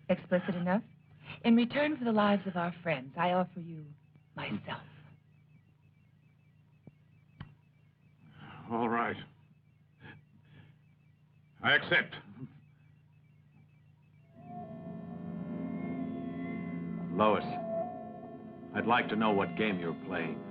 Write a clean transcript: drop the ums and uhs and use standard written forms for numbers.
Explicit enough? In return for the lives of our friends, I offer you myself. All right. I accept. Lois, I'd like to know what game you're playing.